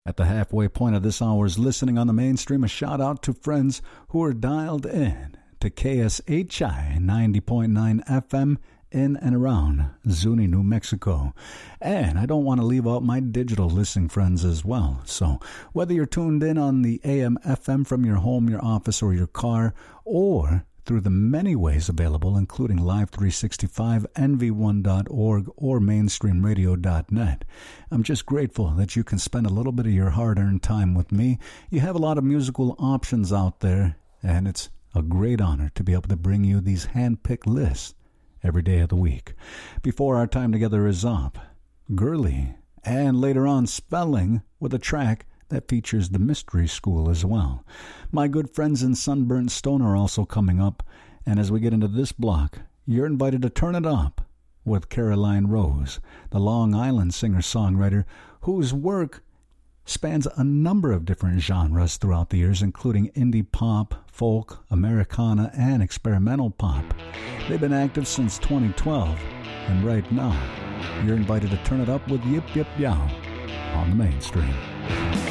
At the halfway point of this hour's listening on the mainstream, a shout out to friends who are dialed in to KSHI 90.9 FM in and around Zuni, New Mexico. And I don't want to leave out my digital listening friends as well. So whether you're tuned in on the AM FM from your home, your office, or your car, or through the many ways available, including Live 365, NV1.org, or mainstreamradio.net. I'm just grateful that you can spend a little bit of your hard-earned time with me. You have a lot of musical options out there, and it's a great honor to be able to bring you these hand-picked lists every day of the week. Before our time together is up, Gurley, and later on Spelling with a track that features the Mystery School as well. My good friends in Sunburnt Stone are also coming up, and as we get into this block, you're invited to turn it up with Caroline Rose, the Long Island singer-songwriter whose work spans a number of different genres throughout the years, including indie pop, folk, Americana, and experimental pop. They've been active since 2012, and right now, you're invited to turn it up with Yip Yip Yow on the mainstream.